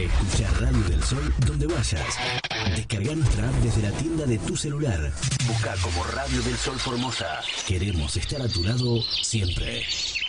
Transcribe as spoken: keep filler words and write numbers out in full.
Escucha Radio del Sol donde vayas. Descarga nuestra app desde la tienda de tu celular. Busca como Radio del Sol Formosa. Queremos estar a tu lado siempre.